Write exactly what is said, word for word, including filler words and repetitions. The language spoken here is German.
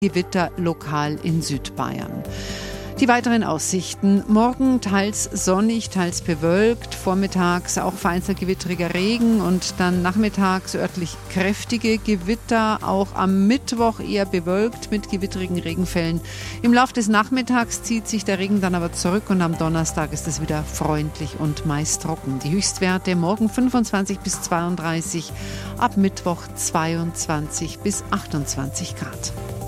Gewitter lokal in Südbayern. Die weiteren Aussichten: Morgen teils sonnig, teils bewölkt, vormittags auch vereinzelt gewittriger Regen und dann nachmittags örtlich kräftige Gewitter, auch am Mittwoch eher bewölkt mit gewittrigen Regenfällen. Im Laufe des Nachmittags zieht sich der Regen dann aber zurück und am Donnerstag ist es wieder freundlich und meist trocken. Die Höchstwerte morgen fünfundzwanzig bis zweiunddreißig, ab Mittwoch zweiundzwanzig bis achtundzwanzig Grad.